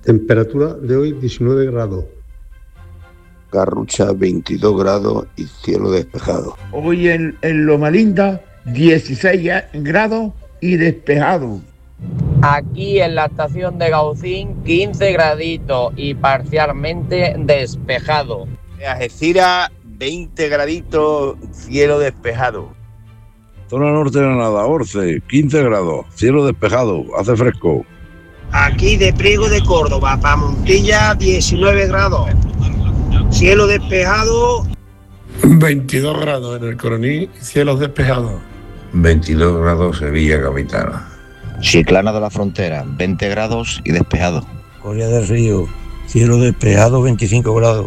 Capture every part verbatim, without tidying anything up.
Temperatura de hoy diecinueve grados. Garrucha veintidós grados y cielo despejado. Hoy en, en Loma Linda dieciséis grados y despejado. Aquí en la estación de Gaucín quince graditos y parcialmente despejado. Algeciras veinte graditos, cielo despejado. Zona norte de Granada, Orce, quince grados, cielo despejado, hace fresco. Aquí de Priego de Córdoba, para Montilla, diecinueve grados, cielo despejado. veintidós grados en el Coroní, cielos despejados. veintidós grados Sevilla capital. Chiclana de la Frontera, veinte grados y despejado. Coria del Río, cielo despejado, veinticinco grados.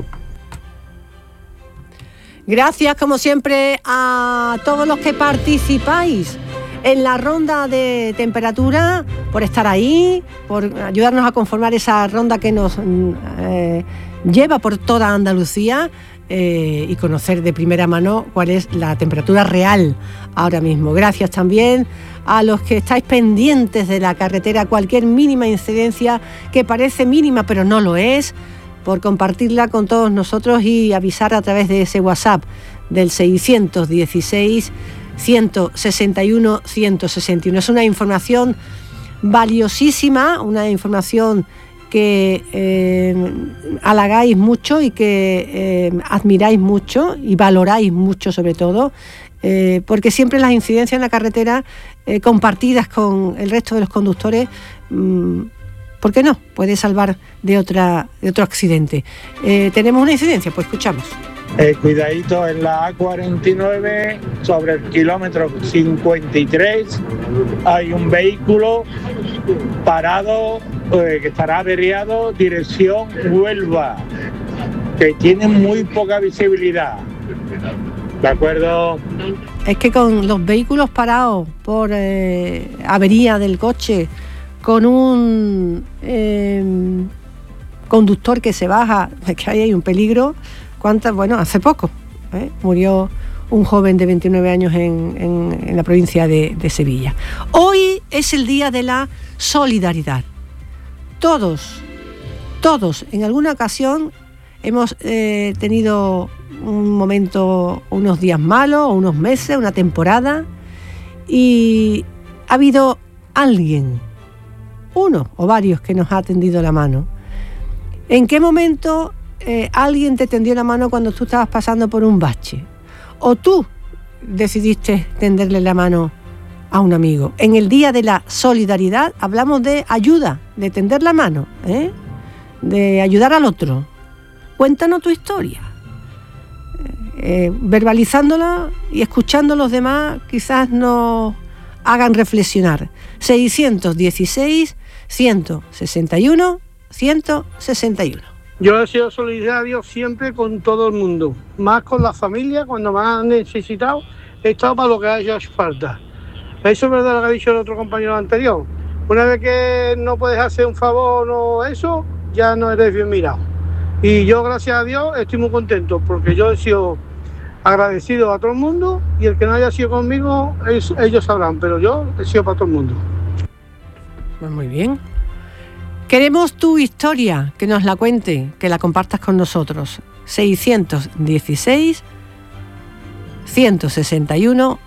Gracias, como siempre, a todos los que participáis en la ronda de temperatura, por estar ahí, por ayudarnos a conformar esa ronda que nos eh, lleva por toda Andalucía eh, y conocer de primera mano cuál es la temperatura real ahora mismo. Gracias también a los que estáis pendientes de la carretera, cualquier mínima incidencia que parece mínima pero no lo es, por compartirla con todos nosotros y avisar a través de ese WhatsApp del seiscientos dieciséis, ciento sesenta y uno, ciento sesenta y uno. Es una información valiosísima, una información que eh, halagáis mucho y que eh, admiráis mucho y valoráis mucho sobre todo, eh, porque siempre las incidencias en la carretera eh, compartidas con el resto de los conductores, mmm, ¿por qué no? Puede salvar de, otra, de otro accidente. Eh, ¿Tenemos una incidencia? Pues escuchamos. Eh, cuidadito en la A cuarenta y nueve, sobre el kilómetro cincuenta y tres, hay un vehículo parado eh, que estará averiado, dirección Huelva, que tiene muy poca visibilidad. ¿De acuerdo? Es que con los vehículos parados por eh, avería del coche, con un eh, conductor que se baja, es que ahí hay un peligro. ¿Cuántas? Bueno, hace poco ¿eh? murió un joven de veintinueve años en, en, en la provincia de, de Sevilla. Hoy es el día de la solidaridad. Todos, todos, en alguna ocasión hemos eh, tenido un momento, unos días malos, unos meses, una temporada, y ha habido alguien, uno o varios, que nos ha tendido la mano. ¿En qué momento eh, alguien te tendió la mano cuando tú estabas pasando por un bache? ¿O tú decidiste tenderle la mano a un amigo? En el Día de la Solidaridad hablamos de ayuda, de tender la mano, ¿eh? de ayudar al otro. Cuéntanos tu historia. Eh, verbalizándola y escuchando a los demás quizás nos hagan reflexionar. seiscientos dieciséis, ciento sesenta y uno, ciento sesenta y uno. Yo he sido solidario siempre con todo el mundo, más con la familia. Cuando me han necesitado, he estado para lo que haya hecho falta. Eso es verdad lo que ha dicho el otro compañero anterior. Una vez que no puedes hacer un favor o eso, ya no eres bien mirado. Y yo, gracias a Dios, estoy muy contento porque yo he sido agradecido a todo el mundo, y el que no haya sido conmigo, es, ellos sabrán, pero yo he sido para todo el mundo. Pues muy bien. Queremos tu historia, que nos la cuente, que la compartas con nosotros. seiscientos dieciséis, ciento sesenta y uno,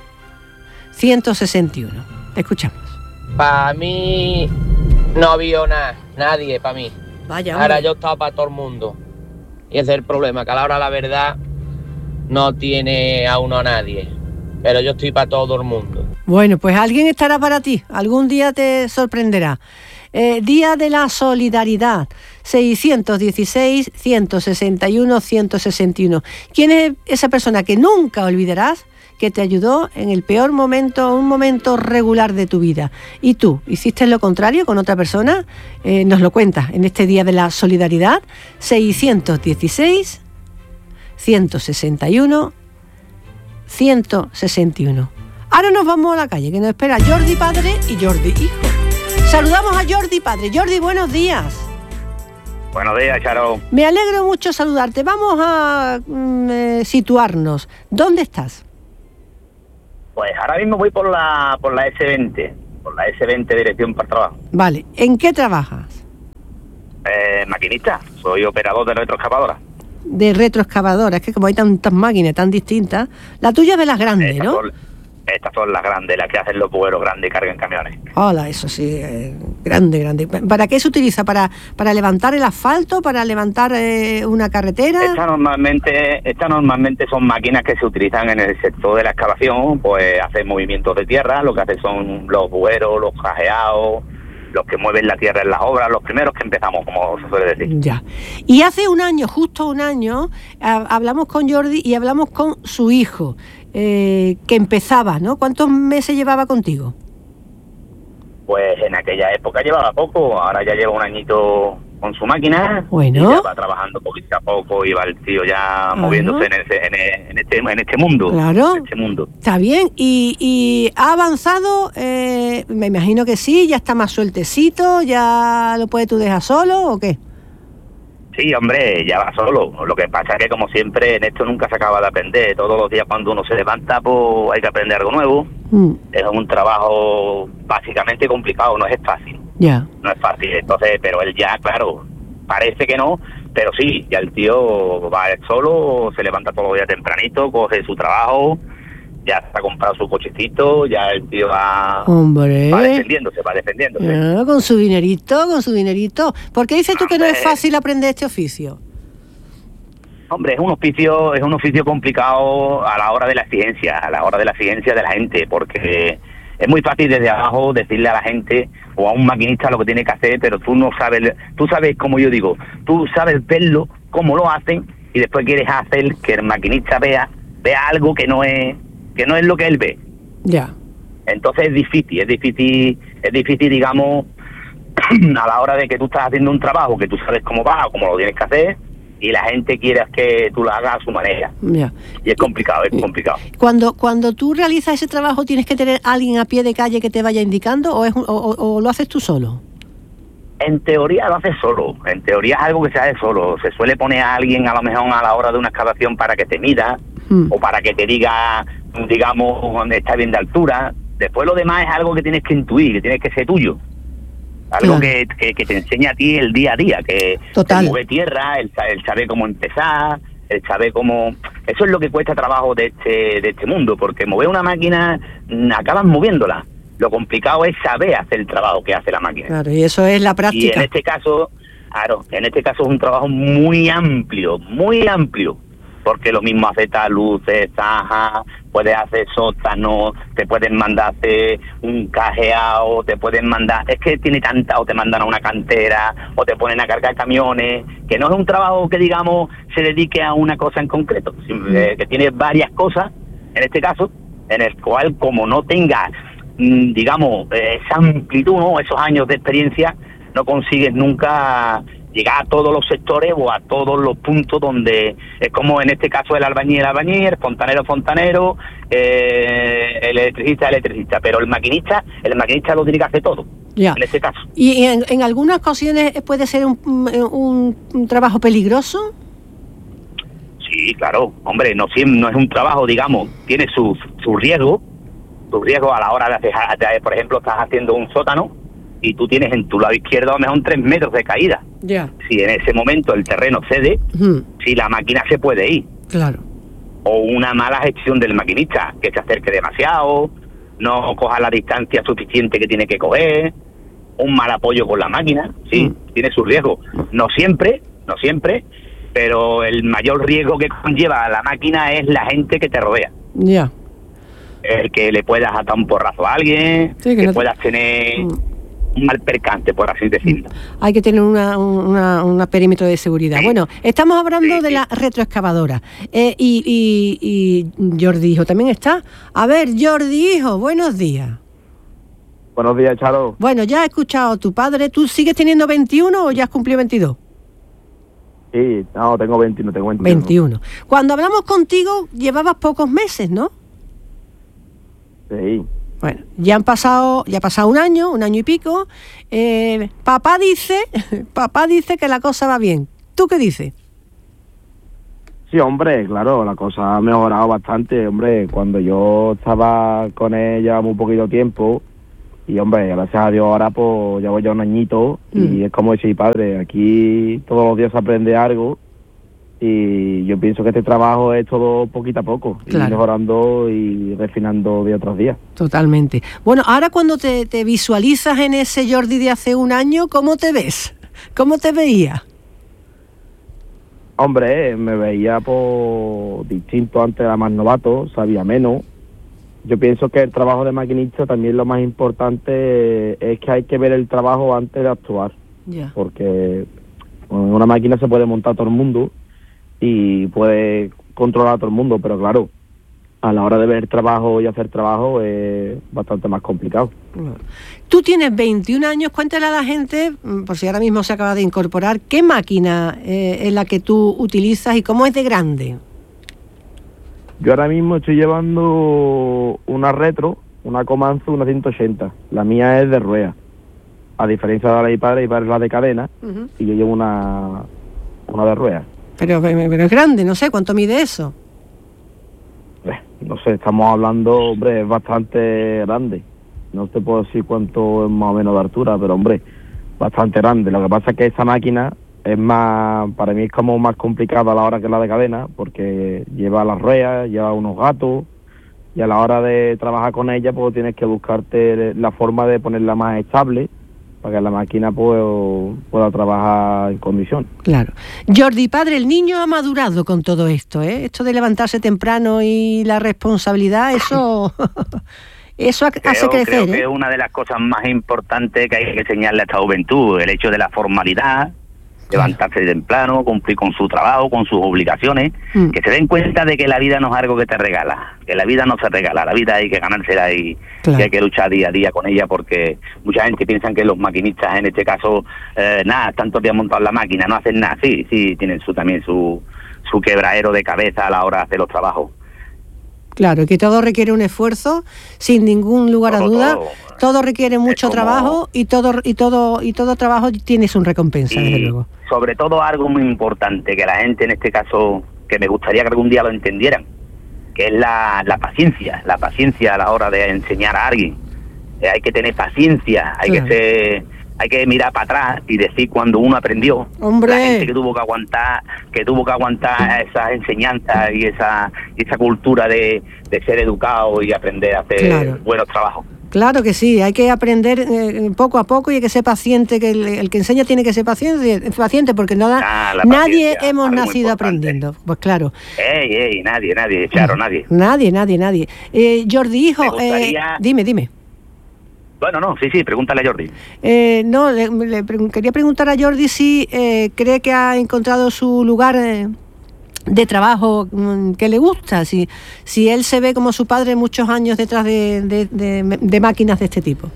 ciento sesenta y uno. Te escuchamos. Para mí no había nada, nadie para mí. Vaya, ahora yo estaba para todo el mundo. Y ese es el problema, que a la hora la verdad no tiene a uno a nadie. Pero yo estoy para todo el mundo. Bueno, pues alguien estará para ti. Algún día te sorprenderá. Eh, Día de la Solidaridad. seiscientos dieciséis, ciento sesenta y uno, ciento sesenta y uno. ¿Quién es esa persona que nunca olvidarás, que te ayudó en el peor momento, un momento regular de tu vida? ¿Y tú hiciste lo contrario con otra persona? Eh, nos lo cuentas en este Día de la Solidaridad. seiscientos dieciséis, ciento sesenta y uno, ciento sesenta y uno. Ahora nos vamos a la calle, que nos espera Jordi padre y Jordi hijo. Saludamos a Jordi padre. Jordi, buenos días. Buenos días, Charo. Me alegro mucho saludarte. Vamos a mm, eh, situarnos. ¿Dónde estás? Pues ahora mismo voy por la por la ese veinte, por la ese veinte dirección para trabajo. Vale. ¿En qué trabajas? eh, maquinista, soy operador de retroexcavadora. De retroexcavadora, es que como hay tantas máquinas tan distintas, la tuya es de las grandes, Estas ¿no? son, estas son las grandes, las que hacen los bueros grandes y cargan camiones. Hola, eso sí, eh, grande, grande. ¿Para qué se utiliza? ¿Para para levantar el asfalto? ¿Para levantar eh, una carretera? Estas normalmente, estas normalmente son máquinas que se utilizan en el sector de la excavación, pues hacen movimientos de tierra, lo que hacen son los bueros, los cajeados, los que mueven la tierra en las obras, los primeros que empezamos, como se suele decir. Ya. Y hace un año, justo un año, a, hablamos con Jordi y hablamos con su hijo, eh, que empezaba, ¿no? ¿Cuántos meses llevaba contigo? Pues en aquella época llevaba poco, ahora ya lleva un añito con su máquina. Bueno. Y ya va trabajando poquito a poco y va el tío ya Bueno. moviéndose en, ese, en, e- en este en este mundo. Claro. En este mundo. Está bien. ¿Y, y ha avanzado? Eh, me imagino que sí, ya está más sueltecito, ya lo puedes tú dejar solo o qué? Sí, hombre, ya va solo. Lo que pasa es que, como siempre, en esto nunca se acaba de aprender. Todos los días cuando uno se levanta, pues hay que aprender algo nuevo. Mm, Es un trabajo básicamente complicado, no es fácil. ya. No es fácil. Entonces, pero él ya, claro, parece que no, pero sí, ya el tío va él solo, se levanta todos los días tempranito, coge su trabajo, ya se ha comprado su cochecito, ya el tío va, Hombre. va defendiéndose, va defendiéndose. Ah, con su dinerito, con su dinerito. ¿Por qué dices tú que no es fácil aprender este oficio? Hombre, es un oficio, es un oficio complicado a la hora de la ciencia, a la hora de la ciencia de la gente, porque es muy fácil desde abajo decirle a la gente o a un maquinista lo que tiene que hacer, pero tú no sabes, tú sabes, como yo digo, tú sabes verlo, cómo lo hacen, y después quieres hacer que el maquinista vea, vea algo que no es, que no es lo que él ve. Ya. Entonces es difícil, es difícil, es difícil, digamos, a la hora de que tú estás haciendo un trabajo que tú sabes cómo va o cómo lo tienes que hacer, y la gente quiere que tú lo hagas a su manera. Ya. Y es complicado, es complicado. Cuando cuando tú realizas ese trabajo, ¿tienes que tener alguien a pie de calle que te vaya indicando o, es un- o, o- o lo haces tú solo? En teoría lo haces solo, en teoría es algo que se hace solo. Se suele poner a alguien a lo mejor a la hora de una excavación para que te mida, Mm. o para que te diga, digamos, dónde está bien de altura. Después lo demás es algo que tienes que intuir, que tienes que ser tuyo. Algo Claro. que, que, que te enseña a ti el día a día, que Total. el mover tierra, el, sa- el saber cómo empezar, el saber cómo... Eso es lo que cuesta trabajo de este de este mundo, porque mover una máquina, mm, acabas moviéndola. Lo complicado es saber hacer el trabajo que hace la máquina. Claro, y eso es la Y en práctica. este caso, claro, en este caso es un trabajo muy amplio, muy amplio, porque lo mismo hace taludes, zajas, puedes hacer sótanos, te pueden mandar hacer un cajeado, te pueden mandar, es que tiene tanta, o te mandan a una cantera, o te ponen a cargar camiones, que no es un trabajo que, digamos, se dedique a una cosa en concreto, sino que que tiene varias cosas, en este caso, en el cual, como no tengas, mm, digamos, eh, esa amplitud, ¿no?, esos años de experiencia, no consigues nunca llegar a todos los sectores o a todos los puntos donde es como en este caso el albañil el albañil, el fontanero el fontanero, eh, el electricista el electricista, pero el maquinista el maquinista lo tiene que hacer todo. Ya. En este caso. ¿Y en, en algunas ocasiones puede ser un, un- un trabajo peligroso? Sí, claro, hombre, no siempre, no es un trabajo, digamos, tiene su, su riesgo, su riesgo a la hora de hacer, por ejemplo, estás haciendo un sótano y tú tienes en tu lado izquierdo a lo mejor tres metros de caída. Ya. Si en ese momento el terreno cede, Ujú, si la máquina se puede ir. claro. O una mala gestión del maquinista, que se acerque demasiado, no coja la distancia suficiente que tiene que coger, un mal apoyo con la máquina, sí, tiene su riesgo. No siempre, no siempre, pero el mayor riesgo que conlleva a la máquina es la gente que te rodea. Ya. El que le puedas atar un porrazo a alguien, Sí, que que no te- puedas tener un mal percance, por así decirlo. Hay que tener una, una, una perímetro de seguridad. Bueno, estamos hablando de la retroexcavadora. Eh, y, y, y Jordi Hijo también está. A ver, Jordi Hijo, buenos días. Buenos días, Charo. Bueno, ya he escuchado a tu padre. ¿Tú sigues teniendo veintiuno o ya has cumplido veintidós? Sí, no, tengo veintiuno, tengo veintiuno. veintiuno. Cuando hablamos contigo, llevabas pocos meses, ¿no? Sí. Bueno, ya han pasado, ya ha pasado un año, un año y pico. Eh, papá dice, papá dice que la cosa va bien. ¿Tú qué dices? Sí, hombre, claro, la cosa ha mejorado bastante, hombre. Cuando yo estaba con ella muy poquito tiempo, Y hombre, gracias a Dios ahora pues llevo ya un añito mm. y es como decir, padre, aquí todos los días se aprende algo y yo pienso que este trabajo es todo poquito a poco, claro. Ir mejorando y refinando día tras día. Totalmente. Bueno, ahora cuando te, te visualizas en ese Jordi de hace un año, ¿cómo te ves? ¿Cómo te veías? Hombre, me veía pues distinto, antes era más novato, sabía menos. Yo pienso que el trabajo de maquinista también lo más importante es que hay que ver el trabajo antes de actuar. Yeah. Porque en una máquina se puede montar todo el mundo y puede controlar a todo el mundo, pero claro, a la hora de ver trabajo y hacer trabajo es bastante más complicado. Tú tienes veintiún años, cuéntale a la gente, por si ahora mismo se acaba de incorporar, ¿qué máquina eh, es la que tú utilizas y cómo es de grande? Yo ahora mismo estoy llevando una retro, una Komatsu, una ciento ochenta. La mía es de rueda, a diferencia de la de mi padre, mi padre es la de cadena, uh-huh. y yo llevo una, una de rueda. Pero, pero es grande, no sé, ¿cuánto mide eso? Eh, no sé, estamos hablando, hombre, es bastante grande. No te puedo decir cuánto es más o menos de altura, pero hombre, bastante grande. Lo que pasa es que esa máquina es más, para mí es como más complicada a la hora que la de cadena, porque lleva las ruedas, lleva unos gatos, y a la hora de trabajar con ella, pues tienes que buscarte la forma de ponerla más estable, para que la máquina pues, pueda trabajar en condición. Claro. Jordi, padre, el niño ha madurado con todo esto, ¿eh? Esto de levantarse temprano y la responsabilidad, eso... Eso hace creo, crecer, creo ¿eh? que es una de las cosas más importantes que hay que enseñarle a esta juventud, el hecho de la formalidad, levantarse temprano, cumplir con su trabajo, con sus obligaciones, mm. que se den cuenta de que la vida no es algo que te regala, que la vida no se regala, la vida hay que ganársela y, claro. y hay que luchar día a día con ella, porque mucha gente piensa que los maquinistas, en este caso, eh, nada, están todos días montados en la máquina, no hacen nada, sí, sí, tienen su también su, su quebradero de cabeza a la hora de hacer los trabajos. Claro, que todo requiere un esfuerzo, sin ningún lugar todo, a duda. Todo, todo requiere mucho como... trabajo y todo y todo y todo trabajo tiene su recompensa, y desde luego. Sobre todo algo muy importante que la gente, en este caso, que me gustaría que algún día lo entendieran, que es la, la paciencia, la paciencia a la hora de enseñar a alguien. Eh, hay que tener paciencia, hay claro. que ser, hay que mirar para atrás y decir cuando uno aprendió. ¡Hombre! La gente que tuvo que aguantar, que tuvo que aguantar esas enseñanzas y esa esa cultura de, de ser educado y aprender a hacer claro. buenos trabajos. Claro que sí, hay que aprender eh, poco a poco y hay que ser paciente, que el, el que enseña tiene que ser paciente, paciente porque no da, ah, nadie hemos nacido aprendiendo. Pues claro. Ey, ey, nadie, nadie, claro, nadie. Nadie, nadie, nadie. Eh, Jordi, hijo, gustaría... eh, dime, dime. Bueno, no, sí, sí, pregúntale a Jordi. Eh, no, le, le pre- quería preguntar a Jordi si eh, cree que ha encontrado su lugar eh, de trabajo mm, que le gusta, si si él se ve como su padre muchos años detrás de, de, de, de máquinas de este tipo.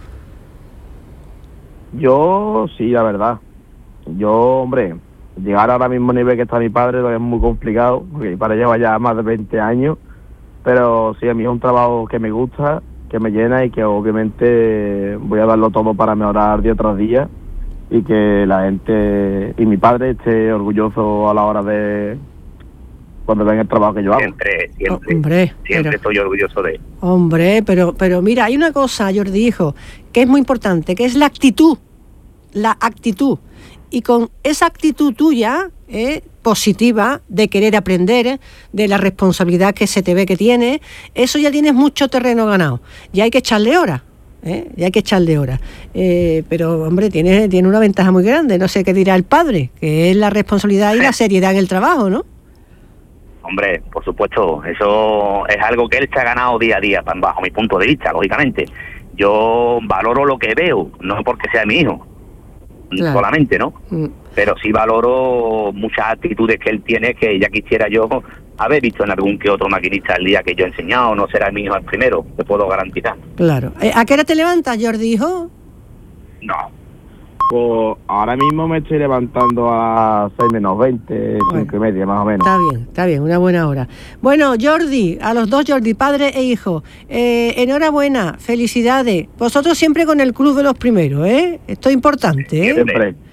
Yo, sí, la verdad. Yo, hombre, llegar ahora mismo al nivel que está mi padre es muy complicado, porque mi padre lleva ya más de veinte años, pero sí, a mí es un trabajo que me gusta, que me llena y que obviamente voy a darlo todo para mejorar día tras día y que la gente y mi padre esté orgulloso a la hora de cuando vean el trabajo que yo hago. Siempre, siempre, oh, hombre, siempre pero, estoy orgulloso de él. Hombre, pero, pero mira, hay una cosa, Jordi, hijo, que es muy importante, que es la actitud, la actitud. Y con esa actitud tuya, eh, positiva, de querer aprender, eh, de la responsabilidad que se te ve que tienes, eso ya tienes mucho terreno ganado. Ya hay que echarle horas, eh, ya hay que echarle horas. Eh, pero, hombre, tiene, tiene una ventaja muy grande, no sé qué dirá el padre, que es la responsabilidad y la seriedad en el trabajo, ¿no? Hombre, por supuesto, eso es algo que él se ha ganado día a día, bajo mi punto de vista, lógicamente. Yo valoro lo que veo, no porque sea mi hijo, claro. solamente, ¿no? Mm. Pero sí valoro muchas actitudes que él tiene que ya quisiera yo haber visto en algún que otro maquinista el día que yo he enseñado. No será mi hijo el primero, te puedo garantizar. Claro. ¿A qué hora te levantas, Jordi, hijo? No. Pues ahora mismo me estoy levantando a seis menos veinte, bueno, cinco y media más o menos. Está bien, está bien, una buena hora. Bueno, Jordi, a los dos Jordi, padre e hijo, eh, enhorabuena, felicidades. Vosotros siempre con el club de los primeros, ¿eh? Esto es importante, ¿eh? Siempre.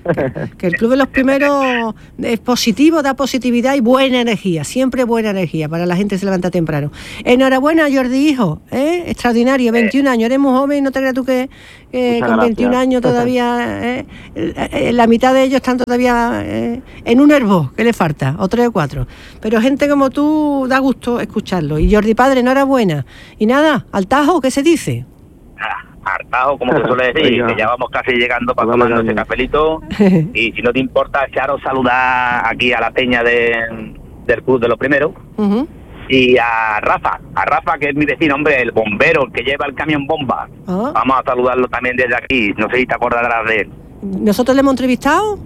Que el Club de los Primeros es positivo, da positividad y buena energía, siempre buena energía para la gente que se levanta temprano. Enhorabuena, Jordi, hijo, ¿eh? Extraordinario, veintiún años, eres muy joven, no te creas tú que eh, con veintiún años todavía, eh, eh, la mitad de ellos están todavía eh, en un herbo, que le falta, o tres o cuatro. Pero gente como tú da gusto escucharlo. Y Jordi padre, enhorabuena. Y nada, al tajo, ¿qué se dice? Hartajo, como se suele decir, que ya vamos casi llegando para tomarnos ese cafelito. Y si no te importa, Charo, saludar aquí a la peña de, del Club de los Primeros. Uh-huh. Y a Rafa, a Rafa, que es mi vecino, hombre, el bombero, el que lleva el camión bomba. Uh-huh. Vamos a saludarlo también desde aquí, no sé si te acordarás de él. ¿Nosotros le hemos entrevistado?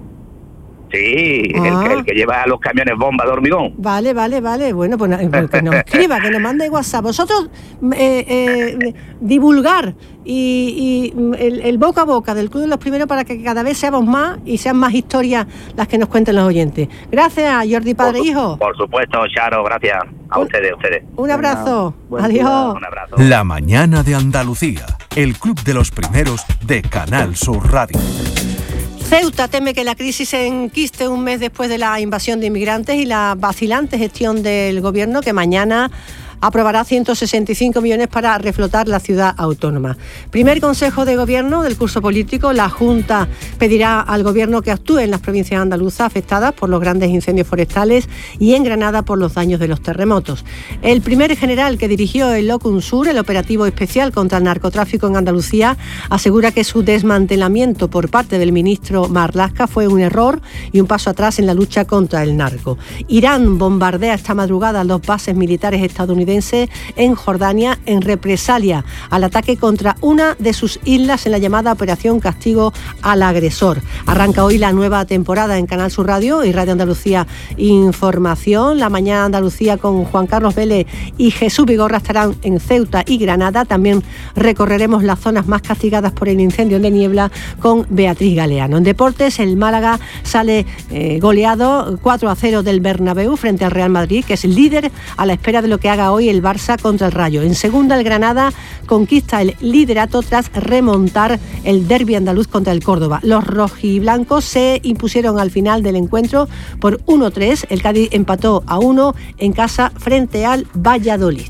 Sí, ah. el, que, el que lleva los camiones bomba de hormigón. Vale, vale, vale. Bueno, pues que nos escriba, que nos mande WhatsApp. Vosotros eh, eh, divulgar y, y el, el boca a boca del Club de los Primeros para que cada vez seamos más y sean más historias las que nos cuenten los oyentes. Gracias, Jordi padre por, hijo. Por supuesto, Charo, gracias a ustedes, a ustedes. Un abrazo. Bueno, adiós. Un abrazo. La mañana de Andalucía, el Club de los Primeros de Canal Sur Radio. Ceuta teme que la crisis se enquiste un mes después de la invasión de inmigrantes y la vacilante gestión del gobierno que mañana aprobará ciento sesenta y cinco millones para reflotar la ciudad autónoma. Primer consejo de gobierno del curso político, la Junta pedirá al gobierno que actúe en las provincias andaluzas afectadas por los grandes incendios forestales y en Granada por los daños de los terremotos. El primer general que dirigió el Locum Sur, el operativo especial contra el narcotráfico en Andalucía, asegura que su desmantelamiento por parte del ministro Marlaska fue un error y un paso atrás en la lucha contra el narco. Irán bombardea esta madrugada dos bases militares estadounidenses en Jordania en represalia al ataque contra una de sus islas en la llamada Operación Castigo al Agresor. Arranca hoy la nueva temporada en Canal Sur Radio y Radio Andalucía Información. La Mañana Andalucía con Juan Carlos Vélez y Jesús Vigorra estarán en Ceuta y Granada. También recorreremos las zonas más castigadas por el incendio de Niebla con Beatriz Galeano. En deportes, el Málaga sale eh, goleado cuatro a cero del Bernabéu frente al Real Madrid, que es líder a la espera de lo que haga hoy el Barça contra el Rayo. En segunda, el Granada conquista el liderato tras remontar el derbi andaluz contra el Córdoba. Los rojiblancos se impusieron al final del encuentro por uno tres. El Cádiz empató a uno en casa frente al Valladolid.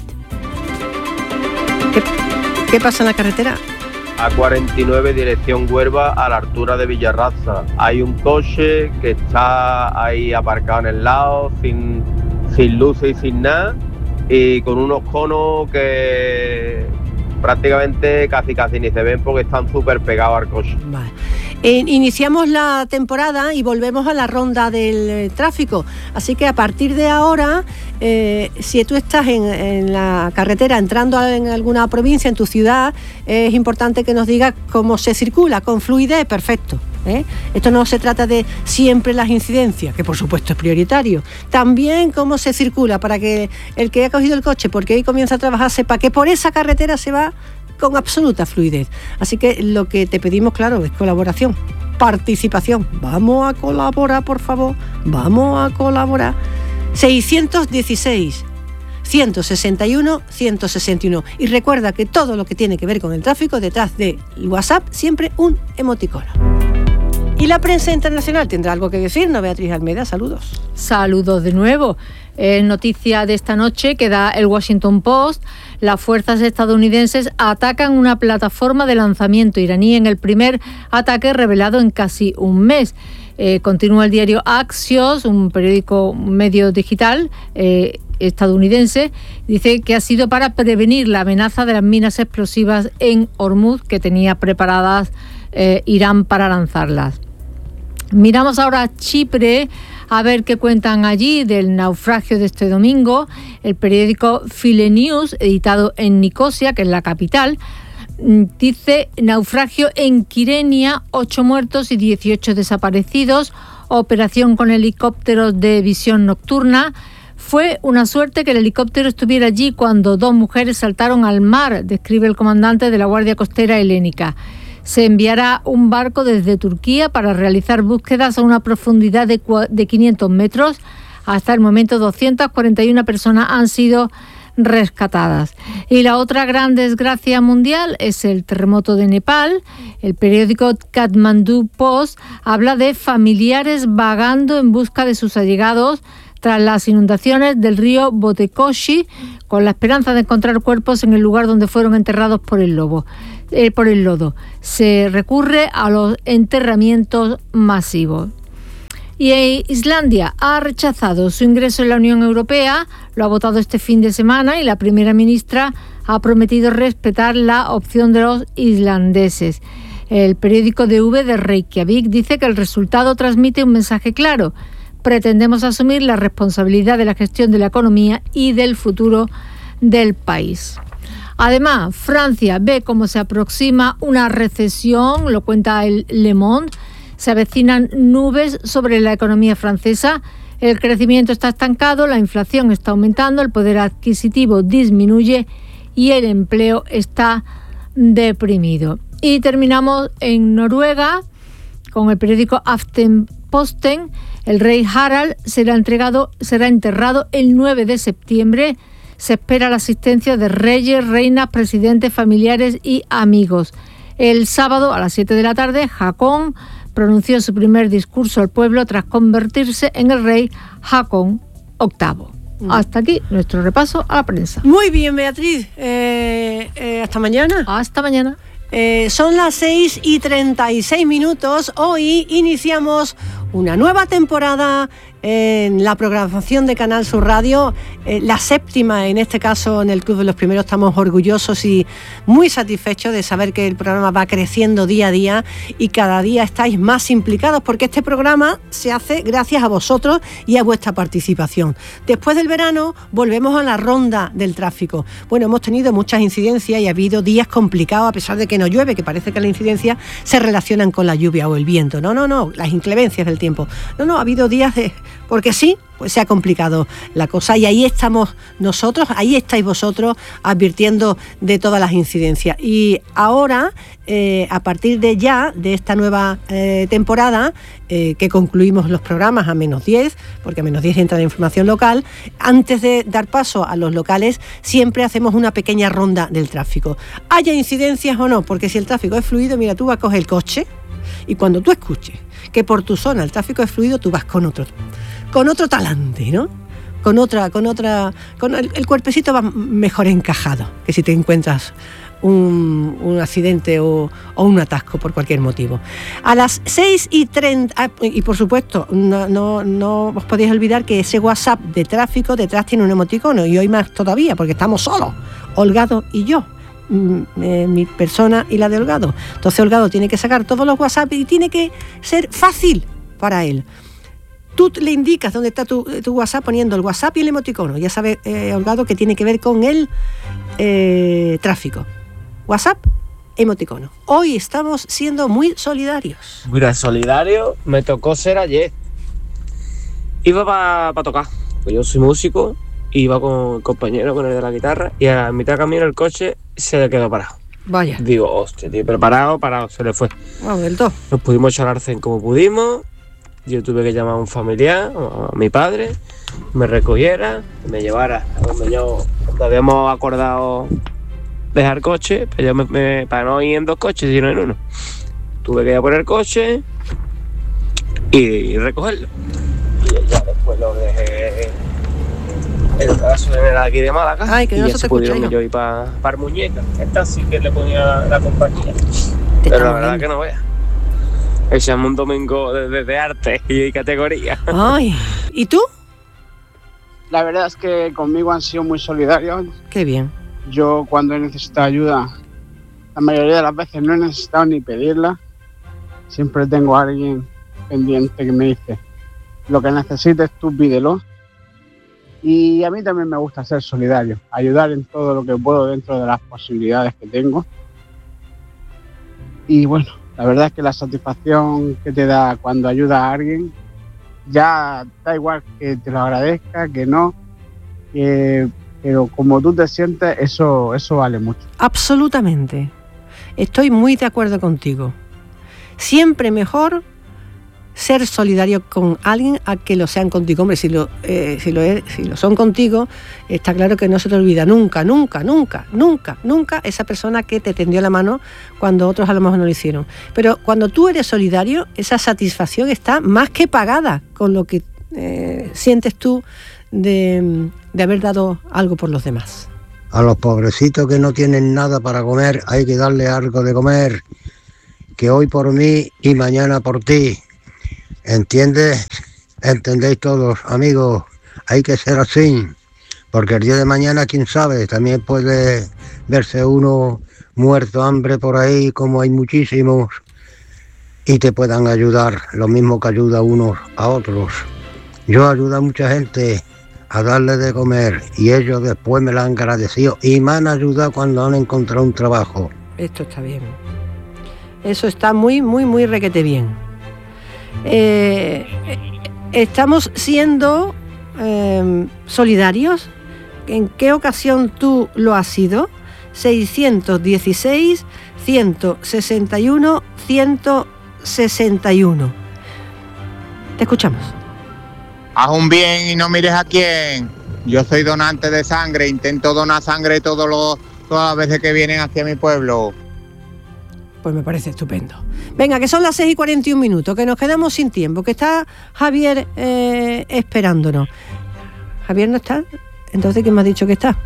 ¿Qué, qué pasa en la carretera? A cuarenta y nueve dirección Huelva a la altura de Villarraza. Hay un coche que está ahí aparcado en el lado sin, sin luces y sin nada, y con unos conos que prácticamente casi casi ni se ven porque están súper pegados al coche. Vale. Eh, iniciamos la temporada y volvemos a la ronda del eh, tráfico, así que a partir de ahora, eh, si tú estás en, en la carretera entrando a, en alguna provincia, en tu ciudad, eh, es importante que nos digas cómo se circula, con fluidez, perfecto. ¿Eh? Esto no se trata de siempre las incidencias, que por supuesto es prioritario, también cómo se circula para que el que ha cogido el coche porque hoy comienza a trabajar sepa que por esa carretera se va con absoluta fluidez. Así que lo que te pedimos, claro, es colaboración, participación. Vamos a colaborar, por favor, vamos a colaborar. seiscientos dieciséis ciento sesenta y uno ciento sesenta y uno. Y recuerda que todo lo que tiene que ver con el tráfico, detrás del WhatsApp siempre un emoticono. Y la prensa internacional tendrá algo que decir, ¿no, Beatriz Almeida? Saludos. Saludos de nuevo. Eh, noticia de esta noche que da el Washington Post. Las fuerzas estadounidenses atacan una plataforma de lanzamiento iraní en el primer ataque revelado en casi un mes. Eh, continúa el diario Axios, un periódico, un medio digital eh, estadounidense, dice que ha sido para prevenir la amenaza de las minas explosivas en Hormuz que tenía preparadas eh, Irán para lanzarlas. Miramos ahora a Chipre a ver qué cuentan allí del naufragio de este domingo. El periódico File News, editado en Nicosia, que es la capital, dice: naufragio en Kyrenia, ocho muertos y dieciocho desaparecidos, operación con helicópteros de visión nocturna. Fue una suerte que el helicóptero estuviera allí cuando dos mujeres saltaron al mar, describe el comandante de la Guardia Costera Helénica. Se enviará un barco desde Turquía para realizar búsquedas a una profundidad de quinientos metros. Hasta el momento, doscientas cuarenta y una personas han sido rescatadas. Y la otra gran desgracia mundial es el terremoto de Nepal. El periódico Kathmandu Post habla de familiares vagando en busca de sus allegados tras las inundaciones del río Botekoshi, con la esperanza de encontrar cuerpos en el lugar donde fueron enterrados por el lobo, eh, por el lodo. Se recurre a los enterramientos masivos. Y Islandia ha rechazado su ingreso en la Unión Europea, lo ha votado este fin de semana y la primera ministra ha prometido respetar la opción de los islandeses. El periódico D V de Reykjavik dice que el resultado transmite un mensaje claro. Pretendemos asumir la responsabilidad de la gestión de la economía y del futuro del país. Además, Francia ve cómo se aproxima una recesión, lo cuenta el Le Monde. Se avecinan nubes sobre la economía francesa. El crecimiento está estancado, la inflación está aumentando, el poder adquisitivo disminuye y el empleo está deprimido. Y terminamos en Noruega con el periódico Aftenposten. El rey Harald será entregado, será enterrado el nueve de septiembre. Se espera la asistencia de reyes, reinas, presidentes, familiares y amigos. El sábado a las siete de la tarde, Haakon pronunció su primer discurso al pueblo tras convertirse en el rey Haakon octavo. Mm. Hasta aquí nuestro repaso a la prensa. Muy bien, Beatriz. Eh, eh, hasta mañana. Hasta mañana. Eh, son las seis y treinta y seis minutos. Hoy iniciamos una nueva temporada en la programación de Canal Sur Radio, eh, la séptima en este caso en el Club de los Primeros. Estamos orgullosos y muy satisfechos de saber que el programa va creciendo día a día y cada día estáis más implicados, porque este programa se hace gracias a vosotros y a vuestra participación. Después del verano volvemos a la ronda del tráfico. Bueno, hemos tenido muchas incidencias y ha habido días complicados a pesar de que no llueve, que parece que las incidencias se relacionan con la lluvia o el viento. No, no, no, las inclemencias del tiempo. No, no, ha habido días de... Porque sí, pues se ha complicado la cosa y ahí estamos nosotros, ahí estáis vosotros advirtiendo de todas las incidencias. Y ahora, eh, a partir de ya, de esta nueva eh, temporada, eh, que concluimos los programas a menos diez, porque a menos diez entra la información local, antes de dar paso a los locales, siempre hacemos una pequeña ronda del tráfico. Haya incidencias o no, porque si el tráfico es fluido, mira, tú vas a coger el coche y cuando tú escuches que por tu zona el tráfico es fluido, tú vas con otro... con otro talante, ¿no? Con otra, con otra, con el, el cuerpecito va mejor encajado que si te encuentras un, un accidente o, o un atasco por cualquier motivo. A las seis y treinta, y por supuesto, no, no, no os podéis olvidar que ese WhatsApp de tráfico detrás tiene un emoticono, y hoy más todavía, porque estamos solos, Holgado y yo. Eh, mi persona y la de Holgado. Entonces Holgado tiene que sacar todos los WhatsApp y tiene que ser fácil para él. Tú le indicas dónde está tu, tu WhatsApp poniendo el WhatsApp y el emoticono. Ya sabe, eh, Holgado, que tiene que ver con el eh, tráfico. WhatsApp, emoticono. Hoy estamos siendo muy solidarios. Mira, solidario me tocó ser ayer. Iba para pa tocar, pues yo soy músico, iba con el compañero, con el de la guitarra, y a mitad de camino el coche se le quedó parado. Vaya. Digo, hostia, tío, pero parado, parado, se le fue. Wow, del todo. Nos pudimos echar arcén como pudimos. Yo tuve que llamar a un familiar, a mi padre, me recogiera, me llevara a donde yo habíamos acordado dejar coche, pero yo me, me, para no ir en dos coches, sino en uno. Tuve que ir a poner el coche y recogerlo. Y ya después lo dejé en el caso de aquí de Málaga. Ay, que no y ya se se te pudieron escucha, yo ir para pa Muñeca. Esta sí que le ponía la compañía. Te Pero la verdad bien. Que no veas. Echamos un domingo de, de, de arte y categoría. Ay, ¿y tú? La verdad es que conmigo han sido muy solidarios. Qué bien. Yo cuando he necesitado ayuda, la mayoría de las veces no he necesitado ni pedirla. Siempre tengo a alguien pendiente que me dice, lo que necesites tú pídelo. Y a mí también me gusta ser solidario, ayudar en todo lo que puedo dentro de las posibilidades que tengo. Y bueno, la verdad es que la satisfacción que te da cuando ayudas a alguien, ya da igual que te lo agradezca, que no, que, pero como tú te sientes, eso, eso vale mucho. Absolutamente. Estoy muy de acuerdo contigo. Siempre mejor ser solidario con alguien a que lo sean contigo. Hombre, si lo, eh, si lo, es, si lo son contigo, está claro que no se te olvida nunca, nunca, nunca, nunca, nunca esa persona que te tendió la mano cuando otros a lo mejor no lo hicieron. Pero cuando tú eres solidario, esa satisfacción está más que pagada con lo que eh, sientes tú de, de haber dado algo por los demás. A los pobrecitos que no tienen nada para comer hay que darle algo de comer, que hoy por mí y mañana por ti. ¿Entiendes? ¿Entendéis todos, amigos? Hay que ser así, porque el día de mañana, quién sabe, también puede verse uno muerto hambre por ahí, como hay muchísimos, y te puedan ayudar, lo mismo que ayuda unos a otros. Yo ayudo a mucha gente a darle de comer y ellos después me lo han agradecido y me han ayudado cuando han encontrado un trabajo. Esto está bien. Eso está muy, muy, muy requete bien. Eh, estamos siendo eh, solidarios. ¿En qué ocasión tú lo has sido? seiscientos dieciséis, ciento sesenta y uno, ciento sesenta y uno. Te escuchamos. Haz un bien y no mires a quién. Yo soy donante de sangre, intento donar sangre todos los, todas las veces que vienen hacia mi pueblo. Pues me parece estupendo. Venga, que son las seis y cuarenta y un minutos, que nos quedamos sin tiempo, que está Javier eh, esperándonos. ¿Javier no está? Entonces, ¿quién me ha dicho que está?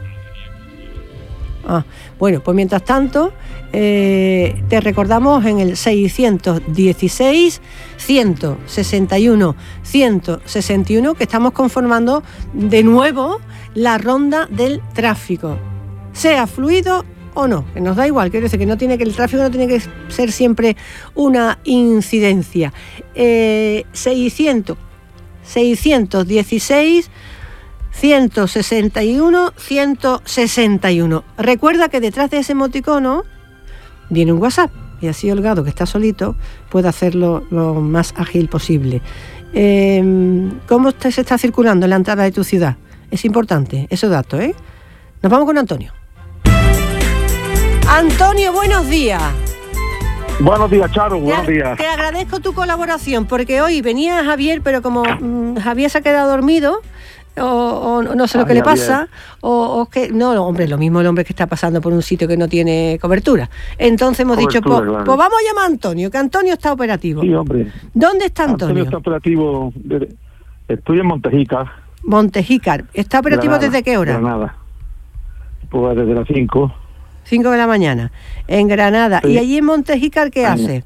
Ah, bueno, pues mientras tanto, eh, te recordamos en el seiscientos dieciséis, ciento sesenta y uno, ciento sesenta y uno que estamos conformando de nuevo la ronda del tráfico, sea fluido o no, que nos da igual, quiero decir que no tiene que el tráfico no tiene que ser siempre una incidencia. Eh, seiscientos, seiscientos dieciséis, ciento sesenta y uno, ciento sesenta y uno. Recuerda que detrás de ese emoticono viene un WhatsApp y así Holgado, que está solito, puede hacerlo lo más ágil posible. Eh, ¿Cómo se está circulando en la entrada de tu ciudad? Es importante, esos datos, ¿eh? Nos vamos con Antonio. Antonio, buenos días. Buenos días, Charo, buenos te, días. Te agradezco tu colaboración, porque hoy venía Javier, pero como mmm, Javier se ha quedado dormido, o, o no sé lo Ay, que le Javier. pasa, o, o que... No, hombre, lo mismo el hombre que está pasando por un sitio que no tiene cobertura. Entonces hemos cobertura, dicho, pues claro. pues vamos a llamar a Antonio, que Antonio está operativo. Sí, hombre. ¿Dónde está Antonio? Antonio está operativo, de, estoy en Montejícar. Montejícar. ¿Está operativo Granada, desde qué hora? Granada. Pues desde las cinco. cinco de la mañana, en Granada. Sí. ¿Y allí en Montejícar qué Año. hace?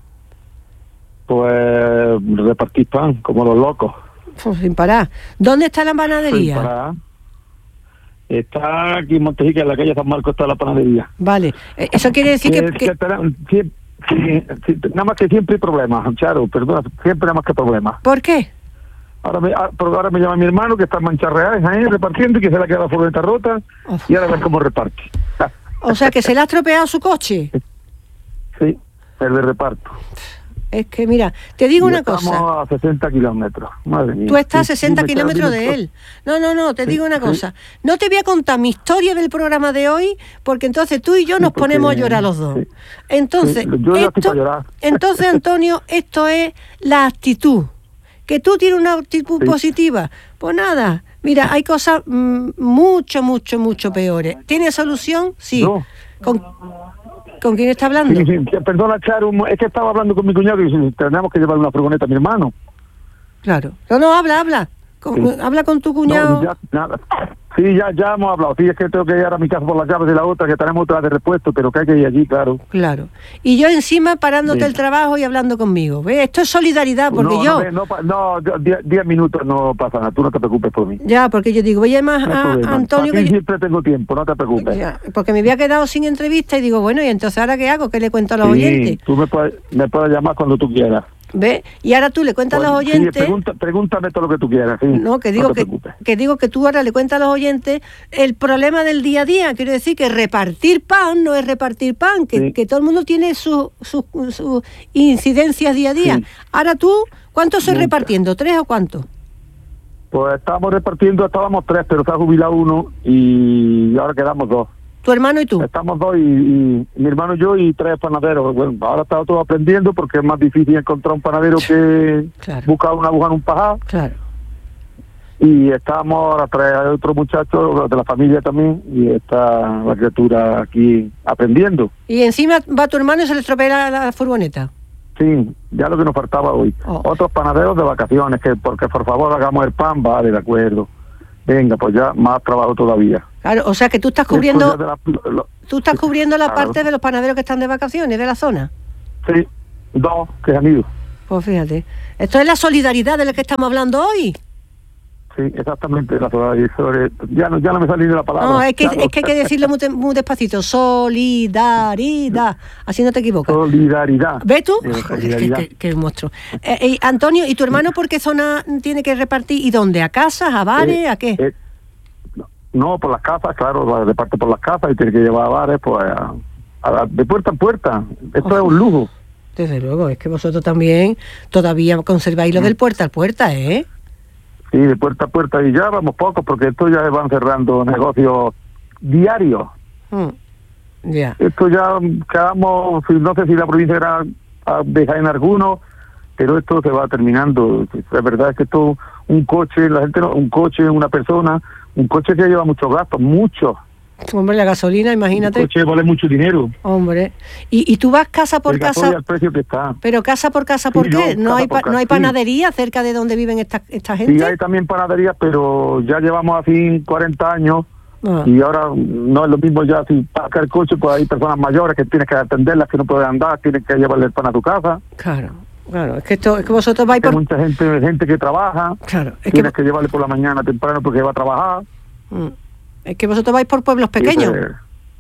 Pues repartir pan, como los locos. Pues sin parar. ¿Dónde está la panadería? Sin parar. Está aquí en Montejícar, en la calle San Marcos está la panadería. Vale, eso quiere decir que... que, que... que sí, sí, nada más que siempre hay problemas, Charo, perdona, siempre nada más que problemas. ¿Por qué? Ahora me, ahora me llama mi hermano que está en Manchas Reales ahí repartiendo y que se le ha quedado la furgoneta rota. Uf. Y ahora a ver cómo reparte. O sea, que se le ha estropeado su coche. Sí, el de reparto. Es que, mira, te digo y una cosa. Estamos a sesenta kilómetros, madre mía. Tú estás a sesenta kilómetros de él. No, no, no, te sí, digo una cosa. Sí. No te voy a contar mi historia del programa de hoy, porque entonces tú y yo nos sí, ponemos a llorar los dos. Sí. Entonces, sí, yo esto, estoy para llorar. entonces, Antonio, esto es la actitud. Que tú tienes una actitud sí. positiva. Pues nada, mira, hay cosas mmm, mucho, mucho, mucho peores. ¿Tiene solución? Sí. No. ¿Con, ¿Con quién está hablando? Sí, sí. Perdona, Charo, es que estaba hablando con mi cuñado y tenemos que llevar una furgoneta a mi hermano. Claro. No, no, habla, habla. Con, sí. Habla con tu cuñado. No, ya, nada. Sí, ya, ya hemos hablado. Sí, es que tengo que ir a mi casa por las llaves de la otra, que tenemos otra de repuesto, pero que hay que ir allí, claro. Claro. Y yo encima parándote sí. el trabajo y hablando conmigo. ¿Ves? Esto es solidaridad, porque no, yo... No, no, no diez, diez minutos no pasa nada, tú no te preocupes por mí. Ya, porque yo digo, voy a llamar a, a Antonio... Para que siempre yo... tengo tiempo, no te preocupes. Ya, porque me había quedado sin entrevista y digo, bueno, ¿y entonces ahora qué hago? ¿Qué le cuento a los sí, oyentes? Tú me puedes, me puedes llamar cuando tú quieras. ¿Ves? Y ahora tú le cuentas pues, a los oyentes... Sí, pregunta, pregúntame todo lo que tú quieras, sí. No, que digo, no que, que digo que tú ahora le cuentas a los oyentes el problema del día a día. Quiero decir que repartir pan no es repartir pan, que, sí. que todo el mundo tiene sus su, su incidencias día a día. Sí. Ahora tú, ¿cuántos estoy repartiendo? ¿Tres o cuántos? Pues estábamos repartiendo, estábamos tres, pero se ha jubilado uno y ahora quedamos dos. ¿Tu hermano y tú? Estamos dos, y, y mi hermano y yo, y tres panaderos. Bueno, ahora está todo aprendiendo porque es más difícil encontrar un panadero que claro. buscar una aguja en un pajar. Claro. Y estamos ahora tres otros muchachos de la familia también, y está la criatura aquí aprendiendo. Y encima va tu hermano y se le estropea la, la furgoneta. Sí, ya lo que nos faltaba hoy. Oh. Otros panaderos de vacaciones, que porque por favor hagamos el pan, vale, de acuerdo. Venga, pues ya más trabajo todavía. Claro, o sea que tú estás cubriendo, de la, lo, tú estás cubriendo la claro. parte de los panaderos que están de vacaciones de la zona. Sí, dos que se han ido. Pues fíjate, esto es la solidaridad de la que estamos hablando hoy. Sí, exactamente, la solidaridad. Ya no, ya no me salí de la palabra. No, es que, claro. es que hay que decirlo muy, muy despacito. Solidaridad. Así no te equivocas. Solidaridad. ¿Ves tú? Eh, solidaridad. Qué, qué, qué monstruo. Eh, eh, Antonio, ¿y tu hermano por qué zona tiene que repartir? ¿Y dónde? ¿A casas? ¿A bares? Eh, ¿A qué? Eh, no, por las casas, claro, reparte por las casas y tiene que llevar a bares, pues, a, a, de puerta en puerta. Esto oh. es un lujo. Desde luego, es que vosotros también todavía conserváis lo mm. del puerta a puerta, ¿eh? Sí, de puerta a puerta, y ya vamos pocos, porque esto ya van cerrando negocios diarios. Mm, yeah. Esto ya quedamos, no sé si la provincia era deja en algunos, pero esto se va terminando. La verdad es que esto, un coche, la gente no, un coche, una persona, un coche que lleva muchos gastos, muchos. Hombre, la gasolina, imagínate. El coche vale mucho dinero. Hombre, y, y tú vas casa por el casa. Al precio que está. Pero casa por casa, ¿por sí, qué? No, no hay pa, casa, no hay sí. panadería cerca de donde viven esta esta gente. Sí, hay también panaderías, pero ya llevamos así cuarenta años. Ah. Y ahora no es lo mismo ya si sacar el coche, pues hay personas mayores que tienes que atenderlas, que no pueden andar, tienes que llevarle el pan a tu casa. Claro. Claro, es que esto es que vosotros vais por... Hay mucha gente, gente que trabaja. Claro, es tienes que... que llevarle por la mañana temprano porque va a trabajar. Mm. Es que vosotros vais por pueblos pequeños. Sí, pues,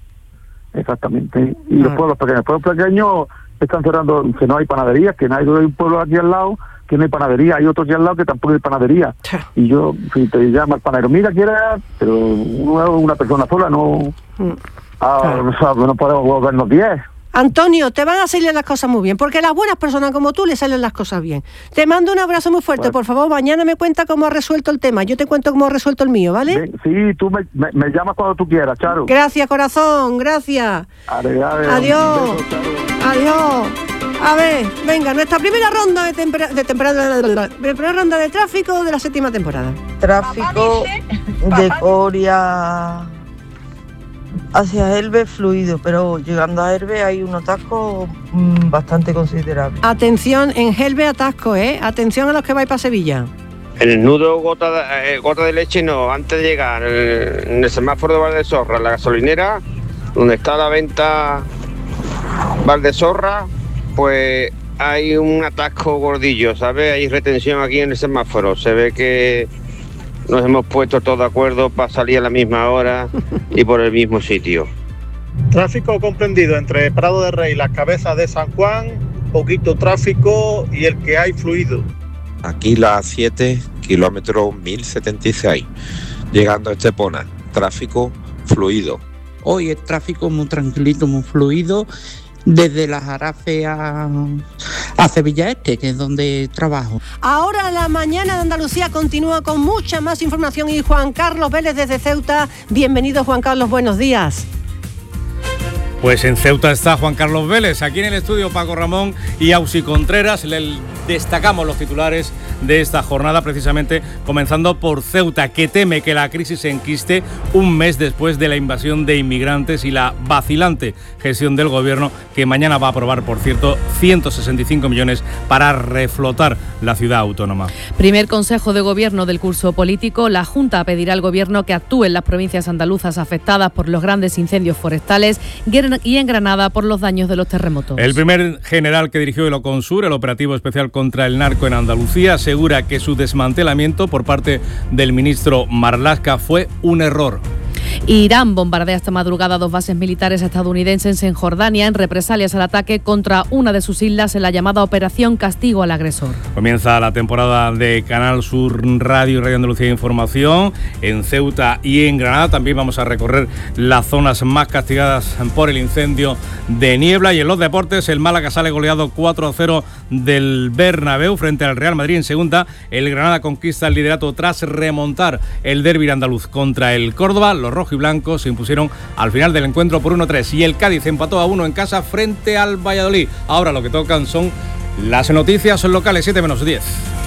exactamente. Y ah. los pueblos pequeños, los pueblos pequeños están cerrando, que no hay panadería, que no hay, hay un pueblo aquí al lado que no hay panadería, hay otro aquí al lado que tampoco hay panadería. Ja. Y yo, si te llama el panadero, mira, quiere, pero uno, una persona sola no, mm. ah, claro. no, no podemos volvernos diez. Antonio, te van a salir las cosas muy bien, porque a las buenas personas como tú les salen las cosas bien. Te mando un abrazo muy fuerte, bueno. Por favor, mañana me cuenta cómo has resuelto el tema. Yo te cuento cómo has resuelto el mío, ¿vale? Sí, tú me, me, me llamas cuando tú quieras, Charo. Gracias, corazón, gracias. Adeu, adeu. Adiós. Beso, adiós. A ver, venga, nuestra primera ronda de, tempera- de temporada, la primera ronda de tráfico de la séptima temporada. Tráfico de Coria hacia Elbe fluido, pero llegando a Elbe hay un atasco mmm, bastante considerable. Atención, en Elbe atasco, ¿eh? Atención a los que vais para Sevilla. En el nudo gota de, eh, gota de leche no, antes de llegar en, en el semáforo de Valdesorra, la gasolinera, donde está la venta Valdesorra, pues hay un atasco gordillo, ¿sabes? Hay retención aquí en el semáforo, se ve que nos hemos puesto todos de acuerdo para salir a la misma hora y por el mismo sitio. Tráfico comprendido entre Prado de Rey y las Cabezas de San Juan, poquito tráfico y el que hay fluido. Aquí la A siete, kilómetro mil setenta y seis, llegando a Estepona, tráfico fluido. Hoy el tráfico muy tranquilito, muy fluido, desde la Jarafe a, a Sevilla Este, que es donde trabajo. Ahora la mañana de Andalucía continúa con mucha más información y Juan Carlos Vélez desde Ceuta. Bienvenido, Juan Carlos, buenos días. Pues en Ceuta está Juan Carlos Vélez, aquí en el estudio Paco Ramón y Ausi Contreras. Le destacamos los titulares de esta jornada, precisamente comenzando por Ceuta, que teme que la crisis se enquiste un mes después de la invasión de inmigrantes y la vacilante gestión del gobierno, que mañana va a aprobar, por cierto, ciento sesenta y cinco millones para reflotar la ciudad autónoma. Primer consejo de gobierno del curso político. La Junta pedirá al gobierno que actúe en las provincias andaluzas afectadas por los grandes incendios forestales y en Granada por los daños de los terremotos. El primer general que dirigió el Oconsur, el operativo especial contra el narco en Andalucía, asegura que su desmantelamiento por parte del ministro Marlaska fue un error. Irán bombardea esta madrugada dos bases militares estadounidenses en Jordania en represalias al ataque contra una de sus islas en la llamada Operación Castigo al Agresor. Comienza la temporada de Canal Sur Radio y Radio Andalucía Información en Ceuta y en Granada. También vamos a recorrer las zonas más castigadas por el incendio de Niebla. Y en los deportes, el Málaga sale goleado cuatro a cero del Bernabéu frente al Real Madrid en segunda. El Granada conquista el liderato tras remontar el derbi andaluz contra el Córdoba. Los rojos rojiblancos se impusieron al final del encuentro por uno a tres y el Cádiz empató a uno en casa frente al Valladolid. Ahora lo que tocan son las noticias locales, siete menos diez.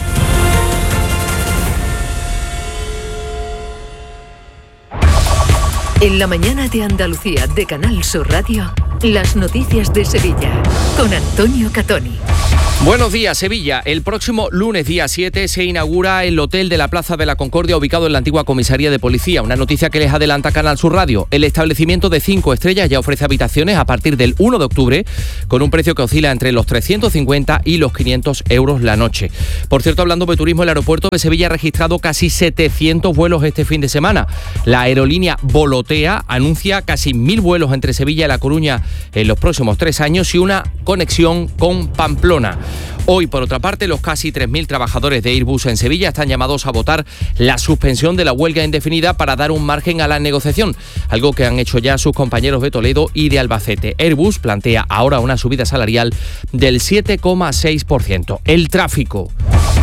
En la mañana de Andalucía de Canal Sur Radio, las noticias de Sevilla con Antonio Catoni. Buenos días, Sevilla. El próximo lunes, día siete, se inaugura el Hotel de la Plaza de la Concordia, ubicado en la antigua comisaría de policía. Una noticia que les adelanta Canal Sur Radio. El establecimiento de cinco estrellas ya ofrece habitaciones a partir del uno de octubre, con un precio que oscila entre los trescientos cincuenta y los quinientos euros la noche. Por cierto, hablando de turismo, el aeropuerto de Sevilla ha registrado casi setecientos vuelos este fin de semana. La aerolínea Volotea anuncia casi mil vuelos entre Sevilla y La Coruña en los próximos tres años y una conexión con Pamplona. Hoy, por otra parte, los casi tres mil trabajadores de Airbus en Sevilla están llamados a votar la suspensión de la huelga indefinida para dar un margen a la negociación, algo que han hecho ya sus compañeros de Toledo y de Albacete. Airbus plantea ahora una subida salarial del siete coma seis por ciento. El tráfico.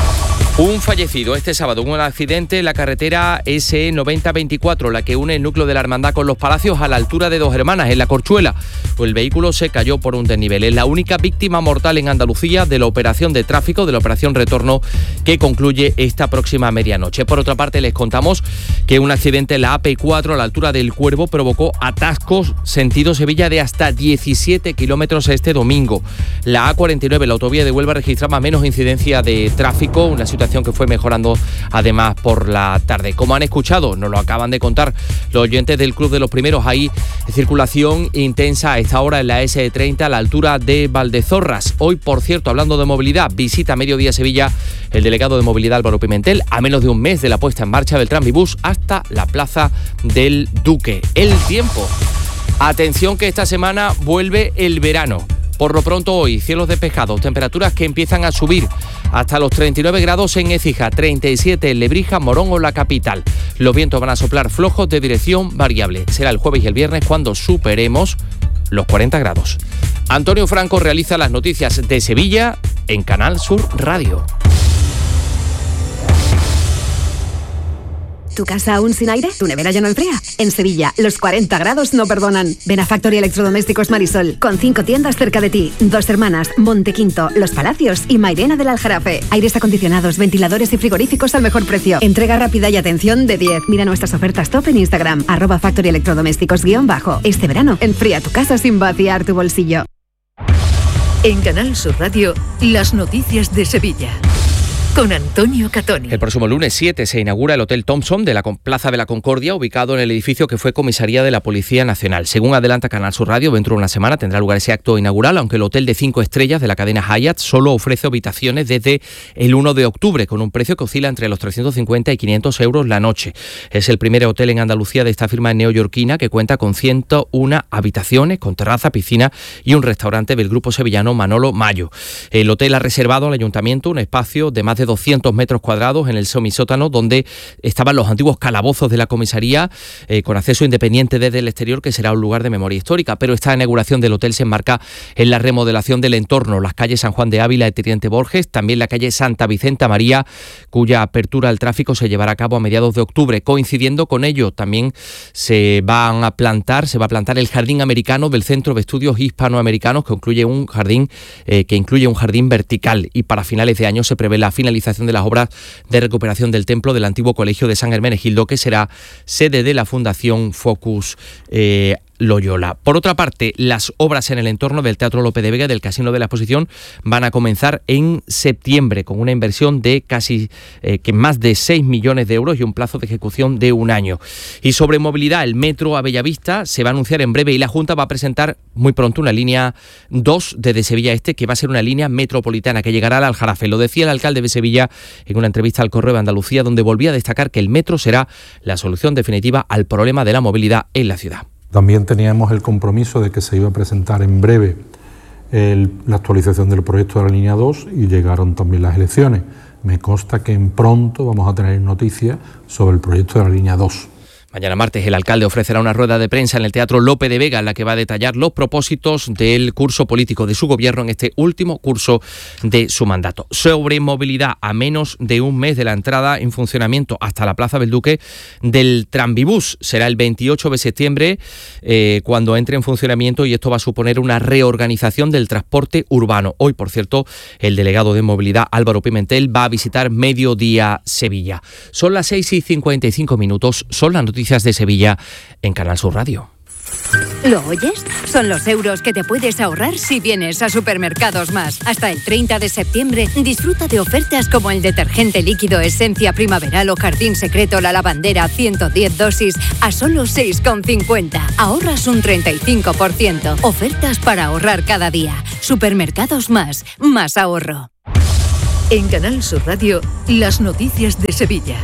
Un fallecido este sábado en un accidente en la carretera ese noventa veinticuatro, la que une el núcleo de la Hermandad con Los Palacios a la altura de Dos Hermanas, en La Corchuela. El vehículo se cayó por un desnivel. Es la única víctima mortal en Andalucía de la operación de tráfico, de la operación Retorno, que concluye esta próxima medianoche. Por otra parte, les contamos que un accidente en la A P cuatro a la altura del Cuervo provocó atascos sentido Sevilla de hasta diecisiete kilómetros este domingo. La A cuarenta y nueve, la autovía de Huelva, registraba menos incidencia de tráfico, una situación que fue mejorando además por la tarde. Como han escuchado, nos lo acaban de contar los oyentes del Club de los Primeros, hay circulación intensa a esta hora en la ese treinta a la altura de Valdezorras. Hoy, por cierto, hablando de movilidad, visita a mediodía Sevilla el delegado de movilidad Álvaro Pimentel, a menos de un mes de la puesta en marcha del Tranvibús hasta la Plaza del Duque. El tiempo. Atención que esta semana vuelve el verano. Por lo pronto hoy, cielos despejados, temperaturas que empiezan a subir hasta los treinta y nueve grados en Écija, treinta y siete en Lebrija, Morón o la capital. Los vientos van a soplar flojos de dirección variable. Será el jueves y el viernes cuando superemos los cuarenta grados. Antonio Franco realiza las noticias de Sevilla en Canal Sur Radio. ¿Tu casa aún sin aire? ¿Tu nevera ya no enfría? En Sevilla, los cuarenta grados no perdonan. Ven a Factory Electrodomésticos Marisol, con cinco tiendas cerca de ti. Dos Hermanas, Montequinto, Los Palacios y Mairena del Aljarafe. Aires acondicionados, ventiladores y frigoríficos al mejor precio. Entrega rápida y atención de diez. Mira nuestras ofertas top en Instagram, arroba Factory Electrodomésticos guión bajo. Este verano, enfría tu casa sin vaciar tu bolsillo. En Canal Sur Radio, las noticias de Sevilla. Con Antonio Catoni. El próximo lunes siete se inaugura el Hotel Thompson de la Plaza de la Concordia, ubicado en el edificio que fue comisaría de la Policía Nacional. Según adelanta Canal Sur Radio, dentro de una semana tendrá lugar ese acto inaugural, aunque el hotel de cinco estrellas de la cadena Hyatt solo ofrece habitaciones desde el uno de octubre, con un precio que oscila entre los trescientos cincuenta y quinientos euros la noche. Es el primer hotel en Andalucía de esta firma neoyorquina que cuenta con ciento una habitaciones, con terraza, piscina y un restaurante del grupo sevillano Manolo Mayo. El hotel ha reservado al ayuntamiento un espacio de más de doscientos metros cuadrados en el semisótano donde estaban los antiguos calabozos de la comisaría, eh, con acceso independiente desde el exterior, que será un lugar de memoria histórica. Pero esta inauguración del hotel se enmarca en la remodelación del entorno, las calles San Juan de Ávila y Teniente Borges, también la calle Santa Vicenta María, cuya apertura al tráfico se llevará a cabo a mediados de octubre. Coincidiendo con ello, también se van a plantar, se va a plantar el jardín americano del Centro de Estudios Hispanoamericanos, que incluye un jardín, eh, que incluye un jardín vertical, y para finales de año se prevé la finalización de las obras de recuperación del templo del antiguo colegio de San Hermenegildo, que será sede de la Fundación Focus eh, Loyola. Por otra parte, las obras en el entorno del Teatro Lope de Vega y del Casino de la Exposición van a comenzar en septiembre, con una inversión de casi eh, que más de seis millones de euros y un plazo de ejecución de un año. Y sobre movilidad, el metro a Bellavista se va a anunciar en breve y la Junta va a presentar muy pronto una línea dos desde Sevilla Este, que va a ser una línea metropolitana que llegará al Aljarafe. Lo decía el alcalde de Sevilla en una entrevista al Correo de Andalucía, donde volvía a destacar que el metro será la solución definitiva al problema de la movilidad en la ciudad. También teníamos el compromiso de que se iba a presentar en breve el, la actualización del proyecto de la línea dos y llegaron también las elecciones. Me consta que en pronto vamos a tener noticias sobre el proyecto de la línea dos. Mañana martes el alcalde ofrecerá una rueda de prensa en el Teatro Lope de Vega en la que va a detallar los propósitos del curso político de su gobierno en este último curso de su mandato. Sobre movilidad, a menos de un mes de la entrada en funcionamiento hasta la Plaza del Duque del Tranvibús. Será el veintiocho de septiembre eh, cuando entre en funcionamiento y esto va a suponer una reorganización del transporte urbano. Hoy, por cierto, el delegado de movilidad Álvaro Pimentel va a visitar Mediodía Sevilla. Son las seis y cincuenta y cinco minutos, son las noticias de Sevilla en Canal Sur Radio. ¿Lo oyes? Son los euros que te puedes ahorrar si vienes a Supermercados Más. Hasta el treinta de septiembre disfruta de ofertas como el detergente líquido Esencia Primaveral o Jardín Secreto La Lavandera ciento diez dosis a solo seis con cincuenta. Ahorras un treinta y cinco por ciento. Ofertas para ahorrar cada día. Supermercados Más. Más ahorro. En Canal Sur Radio, las noticias de Sevilla.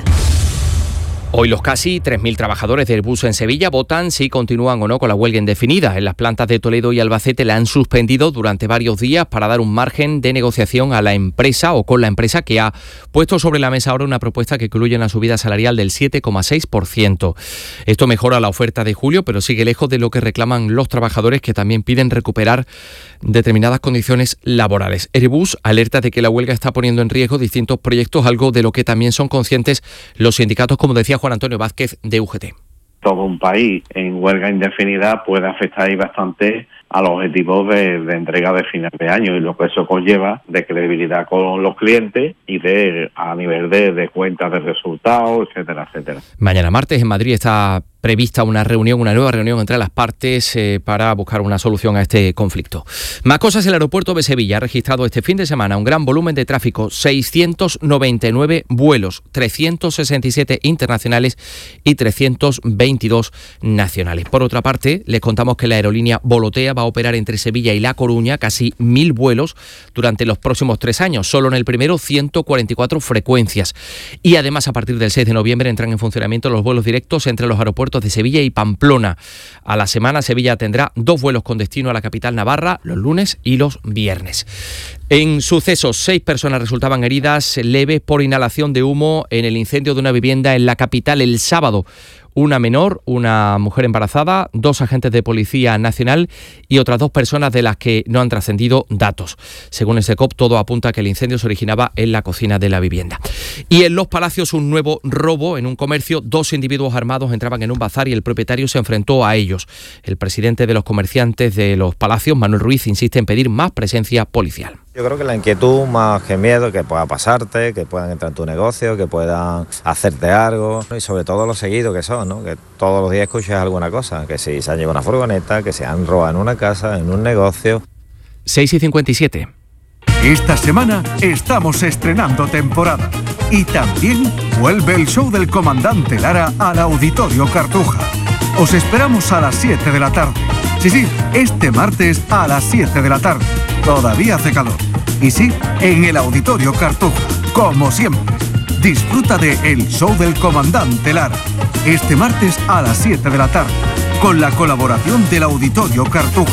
Hoy los casi tres mil trabajadores de Airbus en Sevilla votan si continúan o no con la huelga indefinida. En las plantas de Toledo y Albacete la han suspendido durante varios días para dar un margen de negociación a la empresa o con la empresa que ha puesto sobre la mesa ahora una propuesta que incluye una subida salarial del siete coma seis por ciento. Esto mejora la oferta de julio, pero sigue lejos de lo que reclaman los trabajadores, que también piden recuperar determinadas condiciones laborales. Airbus alerta de que la huelga está poniendo en riesgo distintos proyectos, algo de lo que también son conscientes los sindicatos, como decía Juan Antonio Vázquez de U G T. Todo un país en huelga indefinida puede afectar ahí bastante a los objetivos de, de entrega de final de año y lo que eso conlleva de credibilidad con los clientes y de a nivel de, de cuentas de resultados, etcétera, etcétera. Mañana martes en Madrid está prevista una reunión, una nueva reunión entre las partes eh, para buscar una solución a este conflicto. Más cosas, el aeropuerto de Sevilla ha registrado este fin de semana un gran volumen de tráfico, seiscientos noventa y nueve vuelos, trescientos sesenta y siete internacionales y trescientos veintidós nacionales. Por otra parte, les contamos que la aerolínea Volotea va a operar entre Sevilla y La Coruña casi mil vuelos durante los próximos tres años. Solo en el primero ciento cuarenta y cuatro frecuencias. Y además, a partir del seis de noviembre entran en funcionamiento los vuelos directos entre los aeropuertos de Sevilla y Pamplona. A la semana, Sevilla tendrá dos vuelos con destino a la capital navarra los lunes y los viernes. En sucesos, seis personas resultaban heridas leves por inhalación de humo en el incendio de una vivienda en la capital el sábado. Una menor, una mujer embarazada, dos agentes de Policía Nacional y otras dos personas de las que no han trascendido datos. Según el SECOP, todo apunta a que el incendio se originaba en la cocina de la vivienda. Y en Los Palacios, un nuevo robo en un comercio. Dos individuos armados entraban en un bazar y el propietario se enfrentó a ellos. El presidente de los comerciantes de Los Palacios, Manuel Ruiz, insiste en pedir más presencia policial. Yo creo que la inquietud, más que miedo, que pueda pasarte, que puedan entrar en tu negocio, que puedan hacerte algo, y sobre todo lo seguido que son, ¿no? Que todos los días escuches alguna cosa, que si se han llevado una furgoneta, que se han robado en una casa, en un negocio. seis y cincuenta y siete. Esta semana estamos estrenando temporada y también vuelve el show del comandante Lara al Auditorio Cartuja. Os esperamos a las siete de la tarde. Sí, sí, este martes a las siete de la tarde. Todavía hace calor. Y sí, en el Auditorio Cartuja, como siempre. Disfruta de El Show del Comandante Lara. Este martes a las siete de la tarde, con la colaboración del Auditorio Cartuja.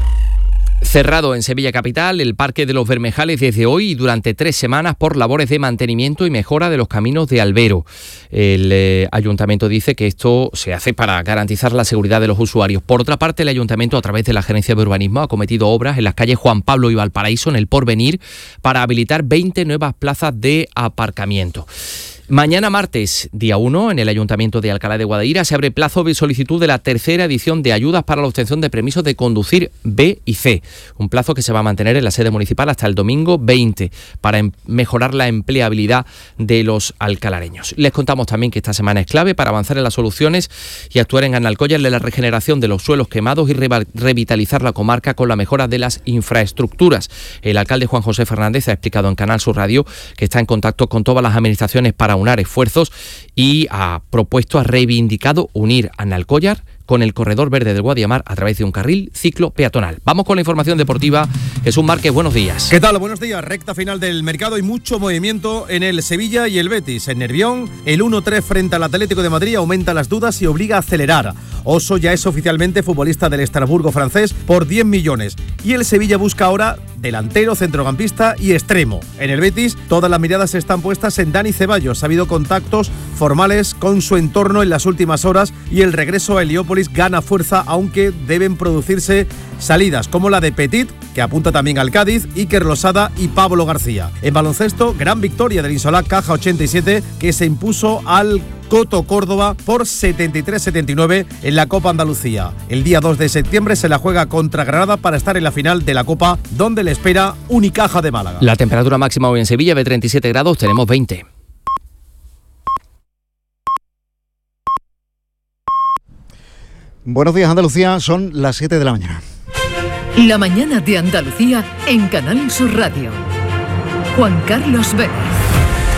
Cerrado en Sevilla Capital el Parque de los Bermejales desde hoy y durante tres semanas por labores de mantenimiento y mejora de los caminos de Albero. El eh, ayuntamiento dice que esto se hace para garantizar la seguridad de los usuarios. Por otra parte, el ayuntamiento, a través de la Gerencia de Urbanismo, ha cometido obras en las calles Juan Pablo y Valparaíso, en el Porvenir, para habilitar veinte nuevas plazas de aparcamiento. Mañana martes, día uno, en el Ayuntamiento de Alcalá de Guadaira se abre plazo de solicitud de la tercera edición de ayudas para la obtención de permisos de conducir B y C. Un plazo que se va a mantener en la sede municipal hasta el domingo veinte para em- mejorar la empleabilidad de los alcalareños. Les contamos también que esta semana es clave para avanzar en las soluciones y actuar en Analcóllar de la regeneración de los suelos quemados y reva- revitalizar la comarca con la mejora de las infraestructuras. El alcalde Juan José Fernández ha explicado en Canal Sur Radio que está en contacto con todas las administraciones para unar esfuerzos y ha propuesto, ha reivindicado unir Analcóllar con el corredor verde del Guadiamar a través de un carril ciclo peatonal. Vamos con la información deportiva. Jesús Márquez, buenos días. ¿Qué tal? Buenos días. Recta final del mercado y mucho movimiento en el Sevilla y el Betis. En Nervión, el uno tres frente al Atlético de Madrid aumenta las dudas y obliga a acelerar. Oso ya es oficialmente futbolista del Estrasburgo francés por diez millones y el Sevilla busca ahora delantero, centrocampista y extremo. En el Betis todas las miradas están puestas en Dani Ceballos. Ha habido contactos formales con su entorno en las últimas horas y el regreso a Heliópolis gana fuerza, aunque deben producirse salidas como la de Petit, que apunta también al Cádiz, Iker Losada y Pablo García. En baloncesto, gran victoria del Insolá Caja ochenta y siete, que se impuso al Coto Córdoba por setenta y tres setenta y nueve en la Copa Andalucía. El día dos de septiembre se la juega contra Granada para estar en la final de la Copa, donde le espera Unicaja de Málaga. La temperatura máxima hoy en Sevilla de treinta y siete grados, tenemos veinte. Buenos días, Andalucía, son las siete de la mañana. La mañana de Andalucía en Canal Sur Radio. Juan Carlos Vélez.